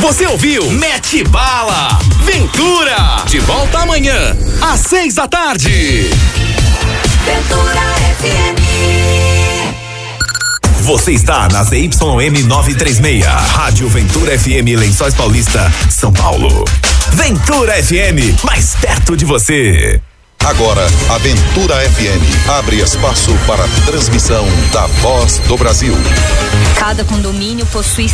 Você ouviu? Mete bala! Ventura! De volta amanhã, às 6:00 PM. Ventura FM. Você está na ZYM 936, Rádio Ventura FM, Lençóis Paulista, São Paulo. Ventura FM, mais perto de você. Agora, a Ventura FM abre espaço para a transmissão da Voz do Brasil. Cada condomínio possui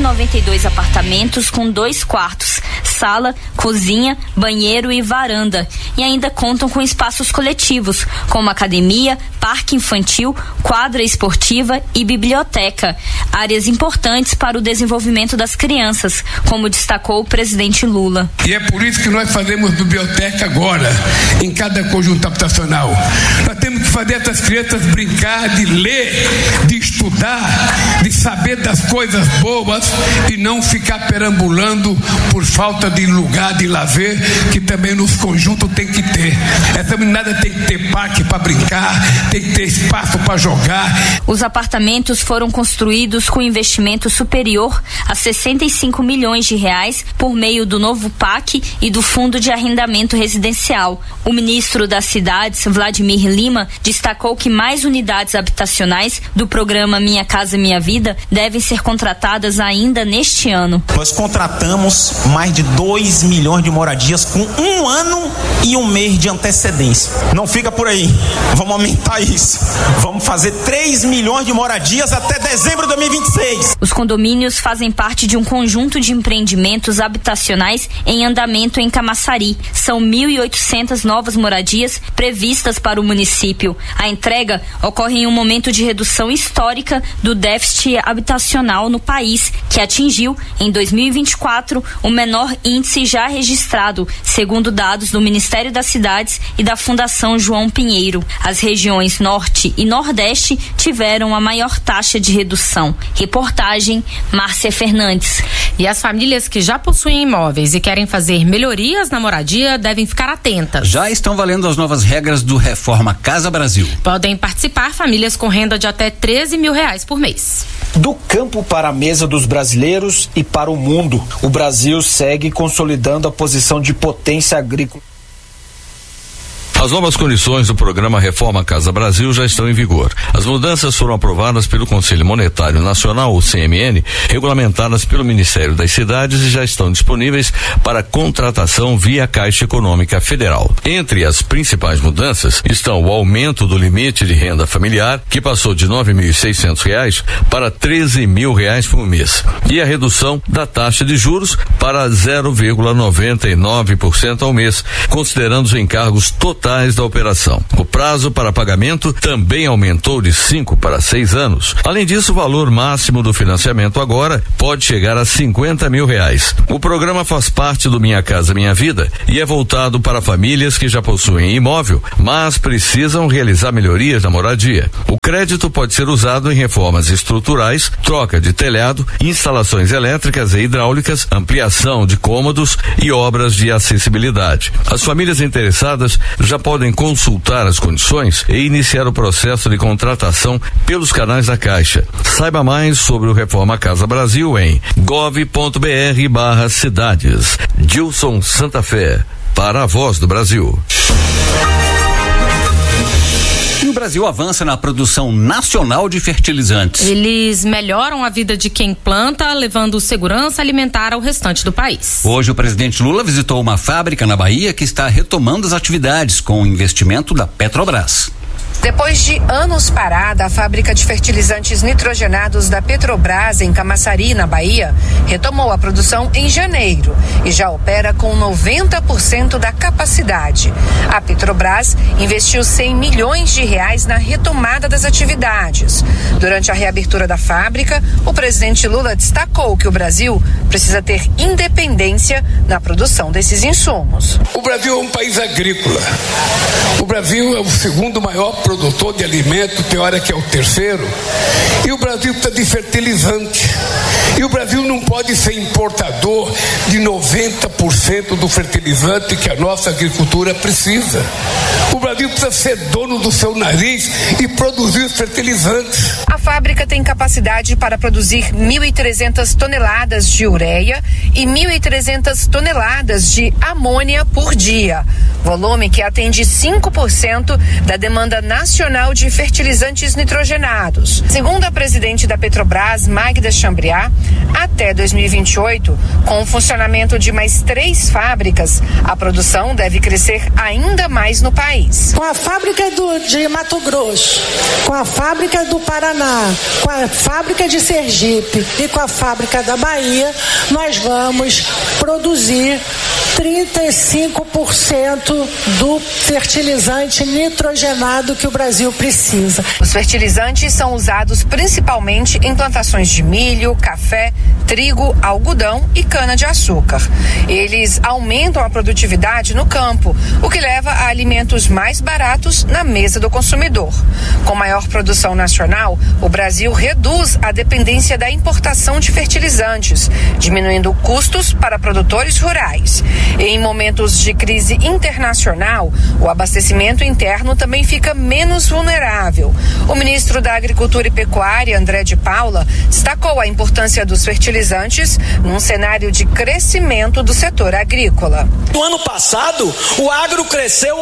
192 apartamentos com 2 quartos, sala, cozinha, banheiro e varanda. E ainda contam com espaços coletivos, como academia, parque infantil, quadra esportiva e biblioteca. Áreas importantes para o desenvolvimento das crianças, como destacou o presidente Lula. E é por isso que nós fazemos biblioteca agora, em cada conjunto habitacional. Nós temos que fazer essas crianças brincar, de ler, de estudar, de saber das coisas boas e não ficar perambulando por falta de lugar de lazer, que também nos conjuntos tem que ter. Essa meninada tem que ter parque para brincar, tem que ter espaço para jogar. Os apartamentos foram construídos com investimento superior a 65 milhões de reais por meio do novo PAC e do Fundo de Arrendamento Residencial. O ministro das Cidades, Vladimir Lima, destacou que mais unidades habitacionais do programa Minha Casa Minha Vida devem ser contratadas ainda neste ano. Nós contratamos mais de 2 milhões de moradias com 1 ano e 1 mês de antecedência. Não fica por aí, vamos aumentar isso. Vamos fazer 3 milhões de moradias até dezembro de 2026. Os condomínios fazem parte de um conjunto de empreendimentos habitacionais em andamento em Camaçari. São 1.800 novas moradias previstas para o município. A entrega ocorre em um momento de redução histórica do déficit habitacional no país, que atingiu, em 2024, o menor índice já registrado, segundo dados do Ministério das Cidades e da Fundação João Pinheiro. As regiões Norte e Nordeste tiveram a maior taxa de redução. Reportagem, Márcia Fernandes. E as famílias que já possuem imóveis e querem fazer melhorias na moradia devem ficar atentas. Já estão valendo as novas regras do Reforma Casa Brasil. Podem participar famílias com renda de até R$13 mil por mês. Do campo para a mesa dos brasileiros e para o mundo, o Brasil segue consolidando a posição de potência agrícola. As novas condições do programa Reforma Casa Brasil já estão em vigor. As mudanças foram aprovadas pelo Conselho Monetário Nacional, o CMN, regulamentadas pelo Ministério das Cidades e já estão disponíveis para contratação via Caixa Econômica Federal. Entre as principais mudanças estão o aumento do limite de renda familiar, que passou de R$ 9.600 para R$ 13 mil por mês, e a redução da taxa de juros para 0,99% ao mês, considerando os encargos totais da operação. O prazo para pagamento também aumentou de 5 para 6 anos. Além disso, o valor máximo do financiamento agora pode chegar a R$ 50 mil. O programa faz parte do Minha Casa Minha Vida e é voltado para famílias que já possuem imóvel, mas precisam realizar melhorias na moradia. O crédito pode ser usado em reformas estruturais, troca de telhado, instalações elétricas e hidráulicas, ampliação de cômodos e obras de acessibilidade. As famílias interessadas já podem consultar as condições e iniciar o processo de contratação pelos canais da Caixa. Saiba mais sobre o Reforma Casa Brasil em gov.br/cidades. Gilson Santa Fé, para a Voz do Brasil. E o Brasil avança na produção nacional de fertilizantes. Eles melhoram a vida de quem planta, levando segurança alimentar ao restante do país. Hoje o presidente Lula visitou uma fábrica na Bahia que está retomando as atividades com o investimento da Petrobras. Depois de anos parada, a fábrica de fertilizantes nitrogenados da Petrobras, em Camaçari, na Bahia, retomou a produção em janeiro e já opera com 90% da capacidade. A Petrobras investiu R$100 milhões na retomada das atividades. Durante a reabertura da fábrica, o presidente Lula destacou que o Brasil precisa ter independência na produção desses insumos. O Brasil é um país agrícola. O Brasil é o segundo maior produtor de alimento, tem hora que é o terceiro. E o Brasil precisa de fertilizante. E o Brasil não pode ser importador de 90% do fertilizante que a nossa agricultura precisa. O Brasil precisa ser dono do seu nariz e produzir fertilizantes. A fábrica tem capacidade para produzir 1.300 toneladas de ureia e 1.300 toneladas de amônia por dia. Volume que atende 5% da demanda nacional de fertilizantes nitrogenados. Segundo a presidente da Petrobras, Magda Chambriard, até 2028, com o funcionamento de mais 3 fábricas, a produção deve crescer ainda mais no país. Com a fábrica de Mato Grosso, com a fábrica do Paraná, com a fábrica de Sergipe e com a fábrica da Bahia, nós vamos produzir 35% do fertilizante nitrogenado que o Brasil precisa. Os fertilizantes são usados principalmente em plantações de milho, café, trigo, algodão e cana-de-açúcar. Eles aumentam a produtividade no campo, o que leva a alimentos mais baratos na mesa do consumidor. Com maior produção nacional, o Brasil reduz a dependência da importação de fertilizantes, diminuindo custos para produtores rurais. Em momentos de crise internacional, o abastecimento interno também fica menos vulnerável. O ministro da Agricultura e Pecuária, André de Paula, destacou a importância dos fertilizantes num cenário de crescimento do setor agrícola. No ano passado, o agro cresceu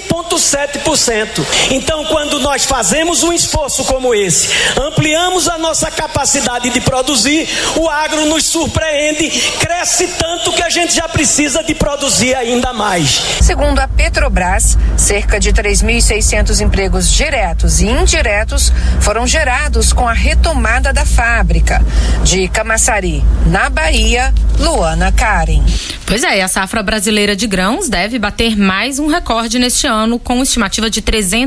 11,7%. Então, quando nós fazemos um esforço como esse, ampliamos a nossa capacidade de produzir, o agro nos surpreende, cresce tanto que a gente já precisa de produzir ainda mais. Segundo a Petrobras, cerca de 3.600 empregos diretos e indiretos foram gerados com a retomada da fábrica. De Camaçari, na Bahia, Luana Karen. Pois é, e a safra brasileira de grãos deve bater mais um recorde neste ano, com estimativa de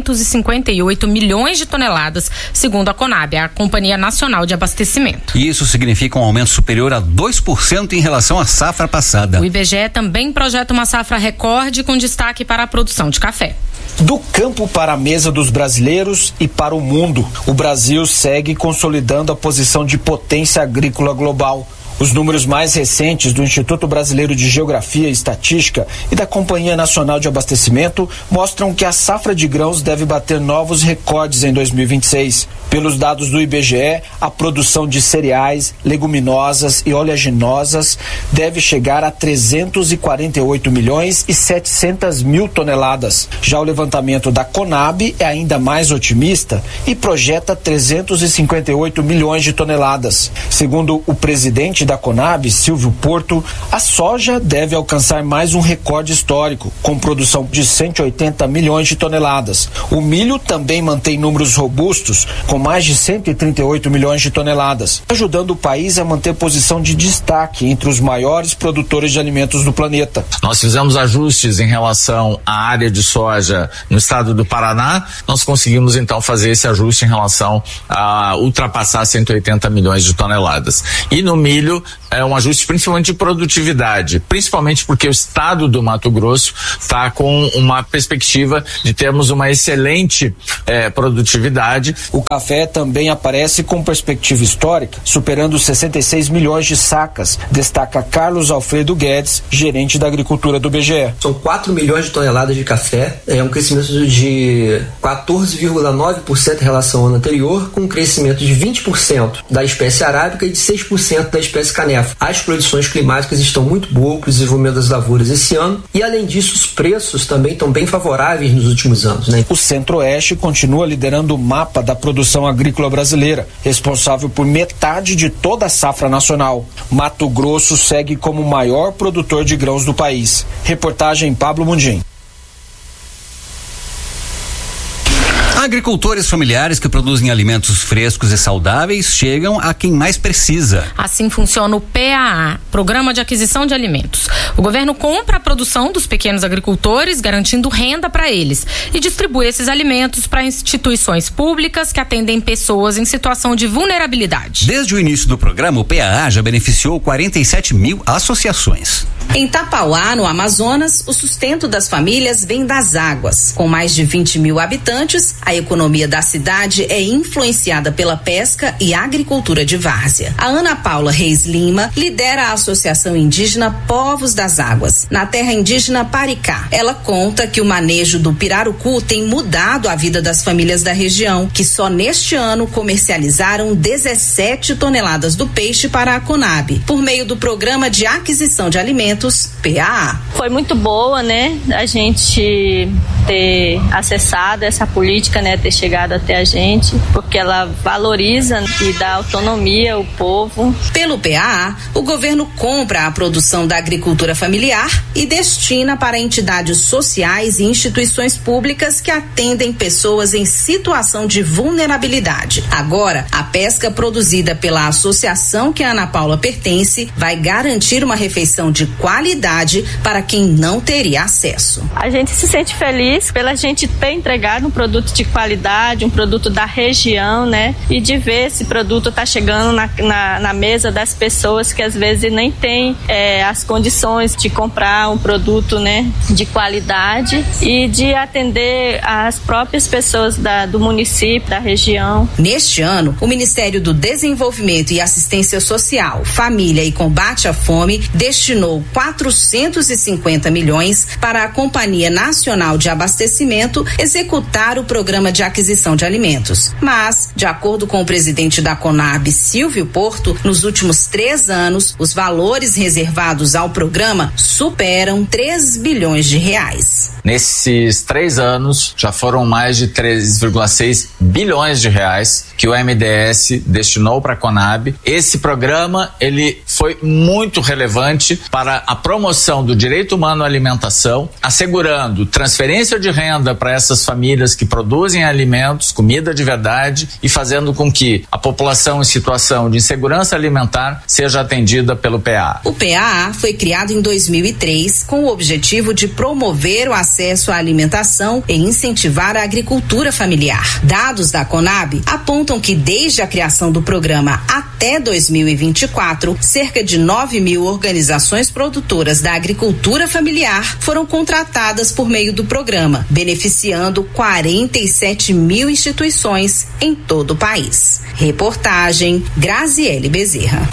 358 milhões de toneladas, segundo a Conab, a Companhia Nacional de Abastecimento. Isso significa um aumento superior a 2% em relação à safra passada. O IBGE também projeta uma safra recorde com destaque para a produção de café. Do campo para a mesa dos brasileiros e para o mundo, o Brasil segue consolidando a posição de potência agrícola global. Os números mais recentes do Instituto Brasileiro de Geografia e Estatística e da Companhia Nacional de Abastecimento mostram que a safra de grãos deve bater novos recordes em 2026. Pelos dados do IBGE, a produção de cereais, leguminosas e oleaginosas deve chegar a 348 milhões e 700 mil toneladas. Já o levantamento da Conab é ainda mais otimista e projeta 358 milhões de toneladas. Segundo o presidente da Conab, Silvio Porto, a soja deve alcançar mais um recorde histórico, com produção de 180 milhões de toneladas. O milho também mantém números robustos, com mais de 138 milhões de toneladas, ajudando o país a manter posição de destaque entre os maiores produtores de alimentos do planeta. Nós fizemos ajustes em relação à área de soja no estado do Paraná, nós conseguimos então fazer esse ajuste em relação a ultrapassar 180 milhões de toneladas. E no milho é um ajuste principalmente de produtividade, principalmente porque o estado do Mato Grosso está com uma perspectiva de termos uma excelente produtividade. O café também aparece com perspectiva histórica, superando 66 milhões de sacas, destaca Carlos Alfredo Guedes, gerente da agricultura do IBGE. São 4 milhões de toneladas de café, é um crescimento de 14,9% em relação ao ano anterior, com um crescimento de 20% da espécie arábica e de 6% da espécie canefa. As condições climáticas estão muito boas para o desenvolvimento das lavouras esse ano e, além disso, os preços também estão bem favoráveis nos últimos anos, né? O Centro-Oeste continua liderando o mapa da produção agrícola brasileira, responsável por metade de toda a safra nacional. Mato Grosso segue como o maior produtor de grãos do país. Reportagem Pablo Mundim. Agricultores familiares que produzem alimentos frescos e saudáveis chegam a quem mais precisa. Assim funciona o PAA, Programa de Aquisição de Alimentos. O governo compra a produção dos pequenos agricultores, garantindo renda para eles, e distribui esses alimentos para instituições públicas que atendem pessoas em situação de vulnerabilidade. Desde o início do programa, o PAA já beneficiou 47 mil associações. Em Tapauá, no Amazonas, o sustento das famílias vem das águas. Com mais de 20 mil habitantes, a economia da cidade é influenciada pela pesca e agricultura de várzea. A Ana Paula Reis Lima lidera a Associação Indígena Povos das Águas, na terra indígena Paricá. Ela conta que o manejo do pirarucu tem mudado a vida das famílias da região, que só neste ano comercializaram 17 toneladas do peixe para a Conab, por meio do Programa de Aquisição de Alimentos, PAA. Foi muito boa, né? A gente ter acessado essa política, né? Ter chegado até a gente, porque ela valoriza e dá autonomia ao povo. Pelo PAA, o governo compra a produção da agricultura familiar e destina para entidades sociais e instituições públicas que atendem pessoas em situação de vulnerabilidade. Agora, a pesca produzida pela associação que a Ana Paula pertence vai garantir uma refeição de qualidade para quem não teria acesso. A gente se sente feliz pela gente ter entregado um produto de qualidade, um produto da região, né? E de ver esse produto tá chegando na mesa das pessoas que às vezes nem tem as condições de comprar um produto, né? De qualidade e de atender as próprias pessoas do município, da região. Neste ano, o Ministério do Desenvolvimento e Assistência Social, Família e Combate à Fome destinou 450 milhões para a Companhia Nacional de Abastecimento executar o programa de aquisição de alimentos. Mas, de acordo com o presidente da Conab, Silvio Porto, nos últimos 3 anos, os valores reservados ao programa superam 3 bilhões de reais. Nesses 3 anos, já foram mais de 3,6 bilhões de reais que o MDS destinou para a Conab. Esse programa, ele foi muito relevante para a promoção do direito humano à alimentação, assegurando transferência de renda para essas famílias que produzem alimentos, comida de verdade, e fazendo com que a população em situação de insegurança alimentar seja atendida pelo PAA. O PAA foi criado em 2003 com o objetivo de promover o acesso à alimentação e incentivar a agricultura familiar. Dados da Conab apontam que desde a criação do programa até 2024, cerca de 9 mil organizações produtoras da agricultura familiar foram contratadas por meio do programa, beneficiando 47 mil instituições em todo o país. Reportagem Graziele Bezerra.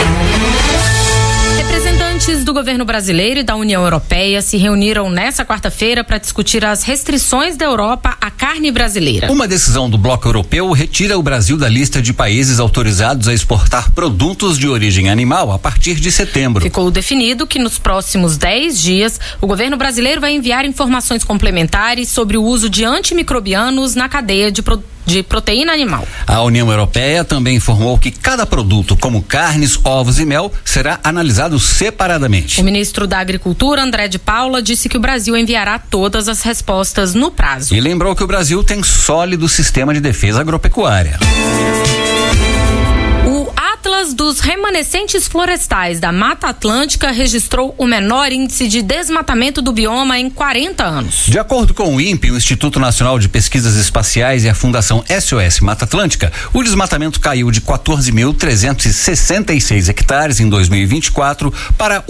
Representantes do governo brasileiro e da União Europeia se reuniram nesta quarta-feira para discutir as restrições da Europa à carne brasileira. Uma decisão do bloco europeu retira o Brasil da lista de países autorizados a exportar produtos de origem animal a partir de setembro. Ficou definido que nos próximos 10 dias o governo brasileiro vai enviar informações complementares sobre o uso de antimicrobianos na cadeia de proteína animal. A União Europeia também informou que cada produto, como carnes, ovos e mel, será analisado separadamente. O ministro da Agricultura, André de Paula, disse que o Brasil enviará todas as respostas no prazo. E lembrou que o Brasil tem sólido sistema de defesa agropecuária. Atlas dos remanescentes florestais da Mata Atlântica registrou o menor índice de desmatamento do bioma em 40 anos. De acordo com o INPE, o Instituto Nacional de Pesquisas Espaciais, e a Fundação SOS Mata Atlântica, o desmatamento caiu de 14.366 hectares em 2024 para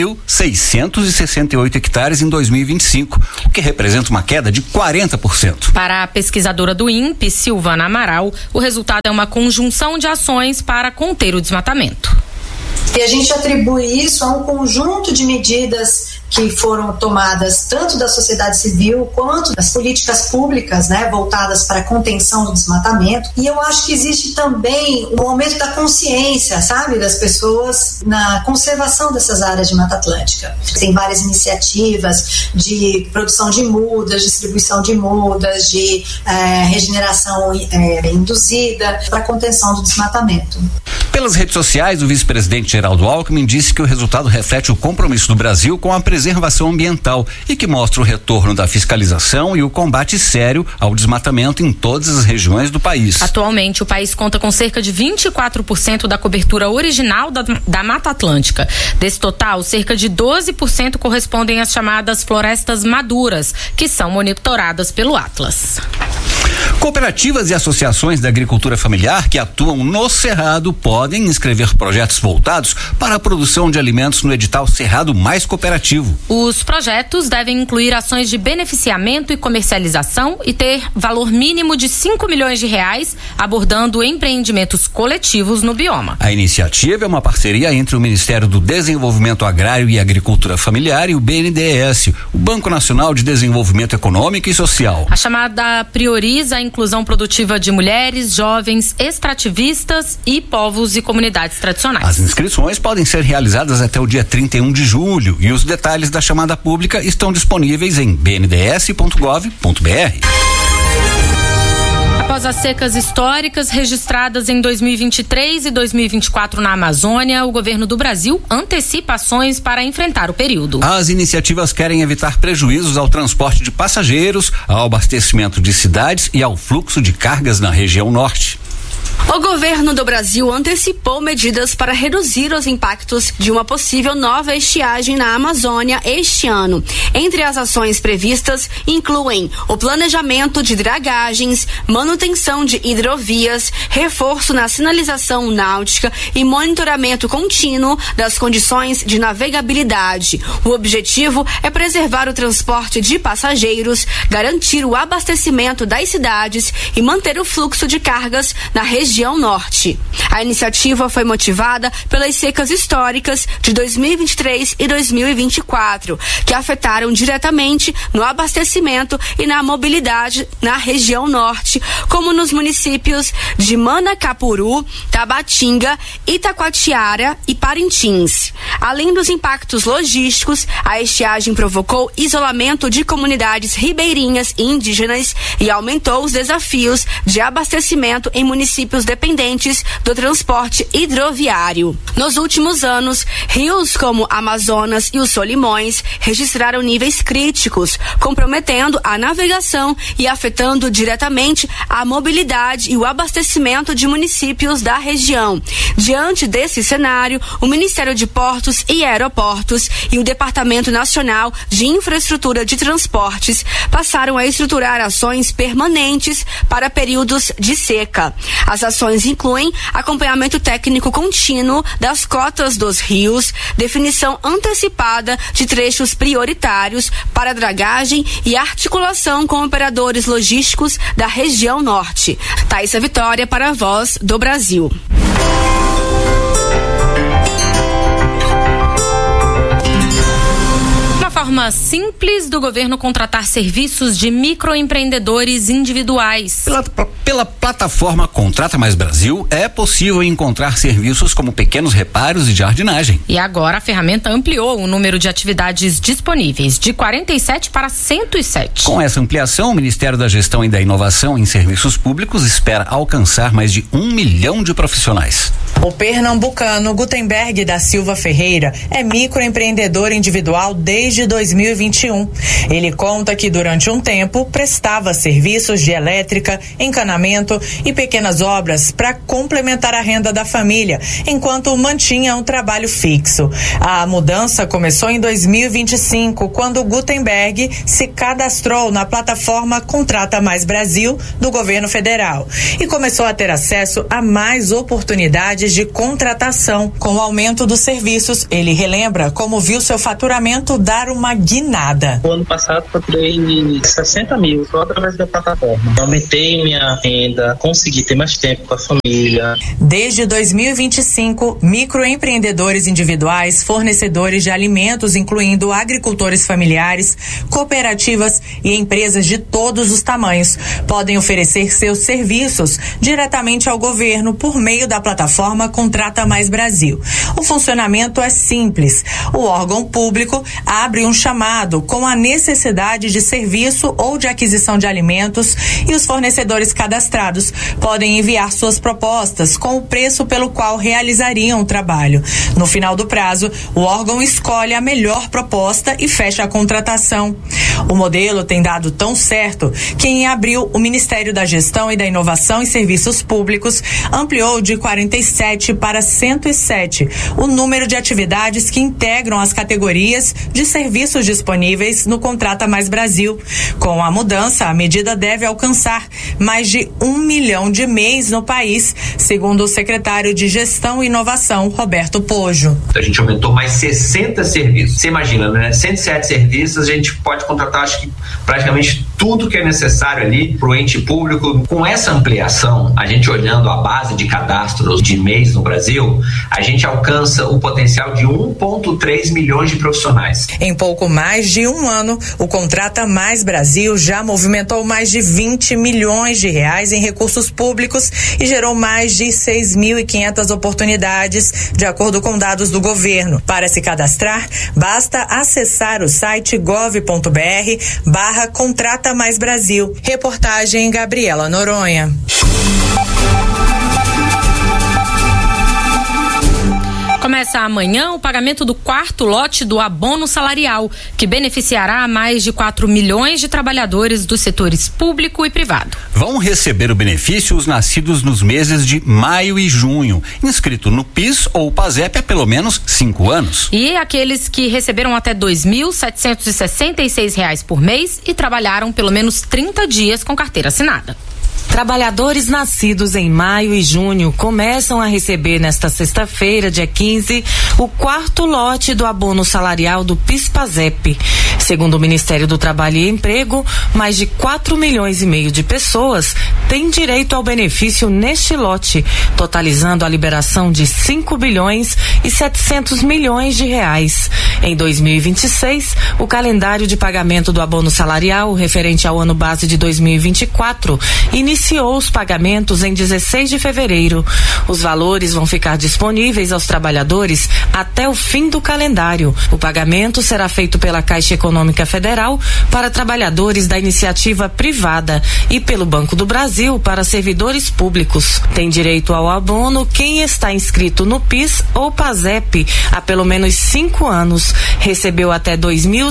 8.668 hectares em 2025, o que representa uma queda de 40%. Para a pesquisadora do INPE, Silvana Amaral, o resultado é uma conjunção de ações para conter o desmatamento. E a gente atribui isso a um conjunto de medidas que foram tomadas tanto da sociedade civil quanto das políticas públicas, né, voltadas para a contenção do desmatamento. E eu acho que existe também um aumento da consciência, sabe, das pessoas na conservação dessas áreas de Mata Atlântica. Tem várias iniciativas de produção de mudas, distribuição de mudas, de regeneração induzida para a contenção do desmatamento. Pelas redes sociais, o vice-presidente Geraldo Alckmin disse que o resultado reflete o compromisso do Brasil com a preservação ambiental e que mostra o retorno da fiscalização e o combate sério ao desmatamento em todas as regiões do país. Atualmente, o país conta com cerca de 24% da cobertura original da Mata Atlântica. Desse total, cerca de 12% correspondem às chamadas florestas maduras, que são monitoradas pelo Atlas. Cooperativas e associações da agricultura familiar que atuam no Cerrado podem inscrever projetos voltados para a produção de alimentos no edital Cerrado Mais Cooperativo. Os projetos devem incluir ações de beneficiamento e comercialização e ter valor mínimo de R$5 milhões, abordando empreendimentos coletivos no bioma. A iniciativa é uma parceria entre o Ministério do Desenvolvimento Agrário e Agricultura Familiar e o BNDES, o Banco Nacional de Desenvolvimento Econômico e Social. A chamada prioriza a inclusão produtiva de mulheres, jovens, extrativistas e povos e comunidades tradicionais. As inscrições podem ser realizadas até o dia 31 de julho e os detalhes da chamada pública estão disponíveis em bnds.gov.br. Após as secas históricas registradas em 2023 e 2024 na Amazônia, o governo do Brasil antecipa ações para enfrentar o período. As iniciativas querem evitar prejuízos ao transporte de passageiros, ao abastecimento de cidades e ao fluxo de cargas na região norte. O governo do Brasil antecipou medidas para reduzir os impactos de uma possível nova estiagem na Amazônia este ano. Entre as ações previstas incluem o planejamento de dragagens, manutenção de hidrovias, reforço na sinalização náutica e monitoramento contínuo das condições de navegabilidade. O objetivo é preservar o transporte de passageiros, garantir o abastecimento das cidades e manter o fluxo de cargas na região norte. A iniciativa foi motivada pelas secas históricas de 2023 e 2024, que afetaram diretamente no abastecimento e na mobilidade na região norte, como nos municípios de Manacapuru, Tabatinga, Itacoatiara e Parintins. Além dos impactos logísticos, a estiagem provocou isolamento de comunidades ribeirinhas e indígenas e aumentou os desafios de abastecimento em municípios dependentes do transporte hidroviário. Nos últimos anos, rios como Amazonas e os Solimões registraram níveis críticos, comprometendo a navegação e afetando diretamente a mobilidade e o abastecimento de municípios da região. Diante desse cenário, o Ministério de Portos e Aeroportos e o Departamento Nacional de Infraestrutura de Transportes passaram a estruturar ações permanentes para períodos de seca. As ações incluem acompanhamento técnico contínuo das cotas dos rios, definição antecipada de trechos prioritários para dragagem e articulação com operadores logísticos da região norte. Thaisa Vitória para a Voz do Brasil. Forma simples do governo contratar serviços de microempreendedores individuais. Pela plataforma Contrata Mais Brasil, é possível encontrar serviços como pequenos reparos e jardinagem. E agora a ferramenta ampliou o número de atividades disponíveis, de 47 para 107. Com essa ampliação, o Ministério da Gestão e da Inovação em Serviços Públicos espera alcançar mais de 1 milhão de profissionais. O pernambucano Gutenberg da Silva Ferreira é microempreendedor individual desde 2021. Ele conta que durante um tempo prestava serviços de elétrica, encanamento e pequenas obras para complementar a renda da família, enquanto mantinha um trabalho fixo. A mudança começou em 2025, quando Gutenberg se cadastrou na plataforma Contrata Mais Brasil do governo federal e começou a ter acesso a mais oportunidades de contratação. Com o aumento dos serviços, ele relembra como viu seu faturamento dar uma guinada. O ano passado faturei 60 mil só através da plataforma. Aumentei minha renda, consegui ter mais tempo com a família. Desde 2025, microempreendedores individuais, fornecedores de alimentos, incluindo agricultores familiares, cooperativas e empresas de todos os tamanhos, podem oferecer seus serviços diretamente ao governo por meio da plataforma Contrata Mais Brasil. O funcionamento é simples. O órgão público abre um chamado com a necessidade de serviço ou de aquisição de alimentos e os fornecedores cadastrados podem enviar suas propostas com o preço pelo qual realizariam o trabalho. No final do prazo, o órgão escolhe a melhor proposta e fecha a contratação. O modelo tem dado tão certo que em abril o Ministério da Gestão e da Inovação em Serviços Públicos ampliou de 47 para 107 o número de atividades que integram as categorias de serviço serviços disponíveis no Contrata Mais Brasil. Com a mudança, a medida deve alcançar mais de 1 milhão de MEIs no país, segundo o secretário de Gestão e Inovação, Roberto Pojo. A gente aumentou mais 60 serviços. Você imagina, né? 107 serviços, a gente pode contratar, acho que praticamente tudo que é necessário ali para o ente público. Com essa ampliação, a gente olhando a base de cadastros de MEIs no Brasil, a gente alcança o potencial de 1,3 milhões de profissionais. Em pouco mais de um ano, o Contrata Mais Brasil já movimentou mais de 20 milhões de reais em recursos públicos e gerou mais de 6.500 oportunidades, de acordo com dados do governo. Para se cadastrar, basta acessar o site gov.br/Contrata Mais Brasil. Reportagem Gabriela Noronha. Começa amanhã o pagamento do 4º lote do abono salarial, que beneficiará mais de 4 milhões de trabalhadores dos setores público e privado. Vão receber o benefício os nascidos nos meses de maio e junho, inscrito no PIS ou PASEP há pelo menos 5 anos. E aqueles que receberam até R$ 2.766 por mês e trabalharam pelo menos 30 dias com carteira assinada. Trabalhadores nascidos em maio e junho começam a receber nesta sexta-feira, dia 15, o 4º lote do abono salarial do PIS/PASEP. Segundo o Ministério do Trabalho e Emprego, mais de 4 milhões e meio de pessoas têm direito ao benefício neste lote, totalizando a liberação de 5 bilhões e 700 milhões de reais. Em 2026, o calendário de pagamento do abono salarial, referente ao ano base de 2024, iniciou os pagamentos em 16 de fevereiro. Os valores vão ficar disponíveis aos trabalhadores até o fim do calendário. O pagamento será feito pela Caixa Econômica Federal para trabalhadores da iniciativa privada e pelo Banco do Brasil para servidores públicos. Tem direito ao abono quem está inscrito no PIS ou PASEP há pelo menos 5 anos, recebeu até R$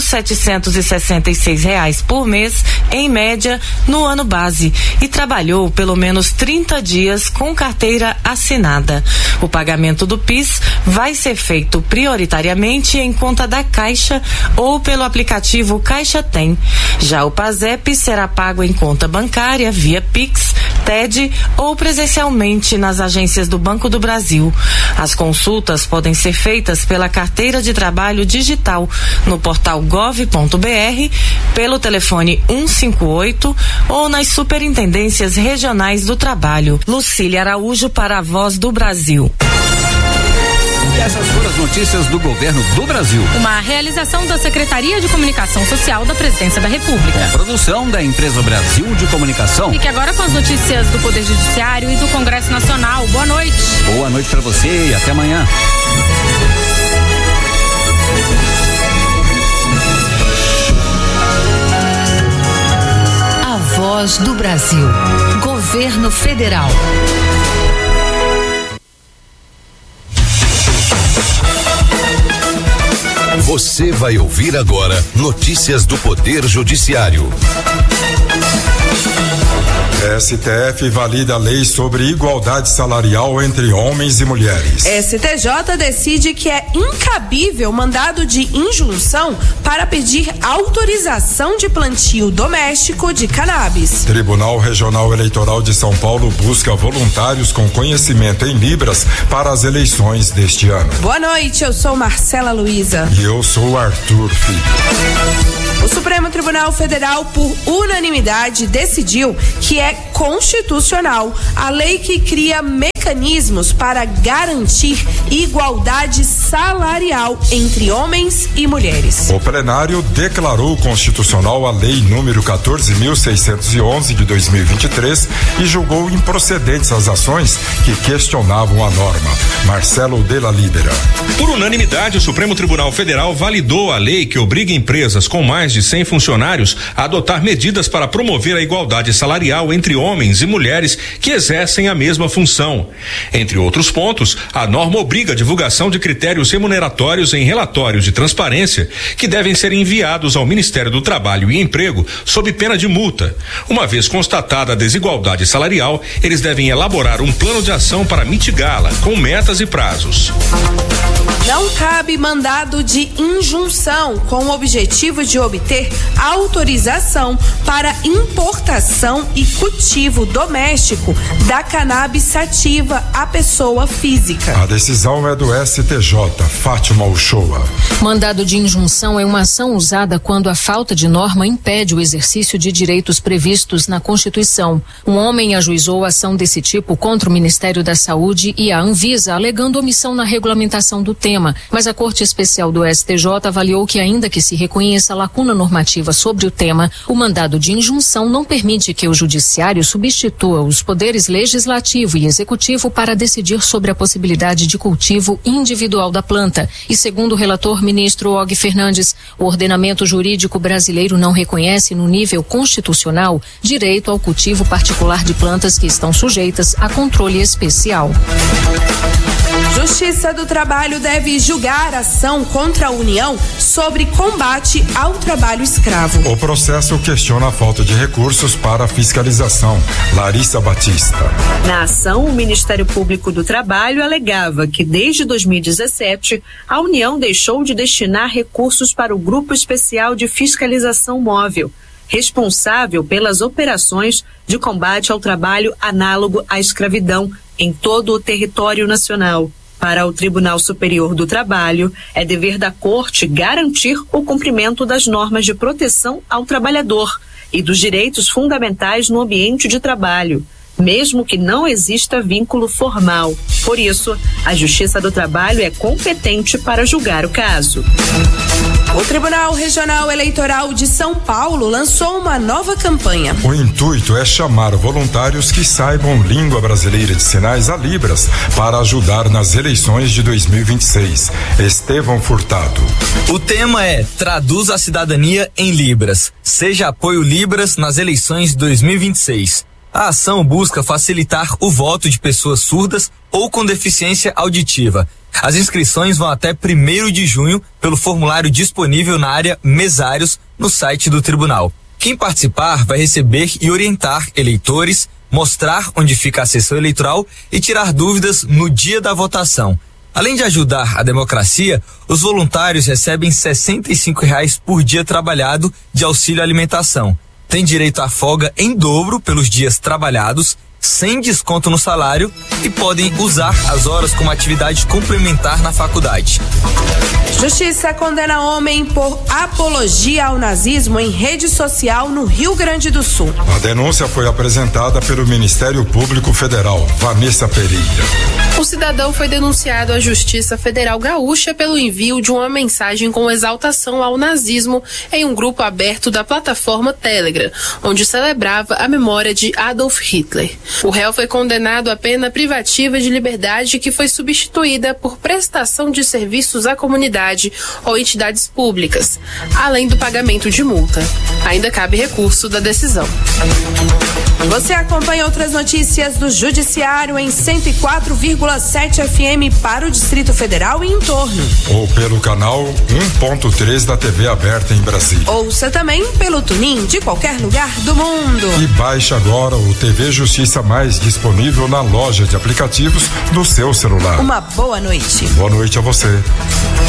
2.766 por mês, em média, no ano base, e trabalhou pelo menos 30 dias com carteira assinada. O pagamento do PIS vai ser feito prioritariamente em conta da Caixa ou pelo aplicativo Caixa Tem. Já o PASEP será pago em conta bancária, via Pix, TED ou presencialmente nas agências do Banco do Brasil. As consultas podem ser feitas pela carteira de trabalho digital no portal gov.br, pelo telefone 158 ou nas superintendências regionais do trabalho. Lucília Araújo para a Voz do Brasil. E essas foram as notícias do governo do Brasil. Uma realização da Secretaria de Comunicação Social da Presidência da República. Com produção da Empresa Brasil de Comunicação. Fique agora com as notícias do Poder Judiciário e do Congresso Nacional. Boa noite. Boa noite para você e até amanhã. A Voz do Brasil. Governo Federal. Você vai ouvir agora notícias do Poder Judiciário. STF valida lei sobre igualdade salarial entre homens e mulheres. STJ decide que é incabível mandado de injunção para pedir autorização de plantio doméstico de cannabis. Tribunal Regional Eleitoral de São Paulo busca voluntários com conhecimento em Libras para as eleições deste ano. Boa noite, eu sou Marcela Luiza. E eu sou Arthur Filho. O Supremo Tribunal Federal, por unanimidade, decidiu que é constitucional a lei que cria mecanismos para garantir igualdade salarial entre homens e mulheres. O plenário declarou constitucional a lei número 14.611 de 2023 e julgou improcedentes as ações que questionavam a norma. Marcelo Della Libera. Por unanimidade, o Supremo Tribunal Federal validou a lei que obriga empresas com mais de 100 funcionários a adotar medidas para promover a igualdade salarial entre homens e mulheres que exercem a mesma função. Entre outros pontos, a norma obriga a divulgação de critérios remuneratórios em relatórios de transparência que devem ser enviados ao Ministério do Trabalho e Emprego sob pena de multa. Uma vez constatada a desigualdade salarial, eles devem elaborar um plano de ação para mitigá-la, com metas e prazos. Não cabe mandado de injunção com o objetivo de obter autorização para importação e cultivo doméstico da cannabis sativa à pessoa física. A decisão é do STJ. Fátima Uchoa. Mandado de injunção é uma ação usada quando a falta de norma impede o exercício de direitos previstos na Constituição. Um homem ajuizou ação desse tipo contra o Ministério da Saúde e a Anvisa, alegando omissão na regulamentação do tema. Mas a Corte Especial do STJ avaliou que, ainda que se reconheça a lacuna normativa sobre o tema, o mandado de injunção não permite que o Judiciário substitua os poderes legislativo e executivo para decidir sobre a possibilidade de cultivo individual da planta. E, segundo o relator ministro Og Fernandes, o ordenamento jurídico brasileiro não reconhece, no nível constitucional, direito ao cultivo particular de plantas que estão sujeitas a controle especial. Justiça do Trabalho deve julgar ação contra a União sobre combate ao trabalho escravo. O processo questiona a falta de recursos para a fiscalização. Larissa Batista. Na ação, o Ministério Público do Trabalho alegava que desde 2017 a União deixou de destinar recursos para o Grupo Especial de Fiscalização Móvel, responsável pelas operações de combate ao trabalho análogo à escravidão em todo o território nacional. Para o Tribunal Superior do Trabalho, é dever da Corte garantir o cumprimento das normas de proteção ao trabalhador e dos direitos fundamentais no ambiente de trabalho, mesmo que não exista vínculo formal. Por isso, a Justiça do Trabalho é competente para julgar o caso. O Tribunal Regional Eleitoral de São Paulo lançou uma nova campanha. O intuito é chamar voluntários que saibam língua brasileira de sinais, a Libras, para ajudar nas eleições de 2026. Estevão Furtado. O tema é Traduz a Cidadania em Libras. Seja apoio Libras nas eleições de 2026. A ação busca facilitar o voto de pessoas surdas ou com deficiência auditiva. As inscrições vão até 1º de junho pelo formulário disponível na área Mesários no site do tribunal. Quem participar vai receber e orientar eleitores, mostrar onde fica a sessão eleitoral e tirar dúvidas no dia da votação. Além de ajudar a democracia, os voluntários recebem R$ 65,00 por dia trabalhado de auxílio alimentação. Tem direito à folga em dobro pelos dias trabalhados, sem desconto no salário, e podem usar as horas como atividade complementar na faculdade. Justiça condena homem por apologia ao nazismo em rede social no Rio Grande do Sul. A denúncia foi apresentada pelo Ministério Público Federal. Vanessa Pereira. O cidadão foi denunciado à Justiça Federal Gaúcha pelo envio de uma mensagem com exaltação ao nazismo em um grupo aberto da plataforma Telegram, onde celebrava a memória de Adolf Hitler. O réu foi condenado a pena privativa de liberdade, que foi substituída por prestação de serviços à comunidade ou entidades públicas, além do pagamento de multa. Ainda cabe recurso da decisão. Você acompanha outras notícias do Judiciário em 104,7 FM para o Distrito Federal e em torno. Ou pelo canal 1.3 da TV aberta em Brasília. Ouça também pelo TuneIn de qualquer lugar do mundo. E baixe agora o TV Justiça Mais, disponível na loja de aplicativos do seu celular. Uma boa noite. Boa noite a você.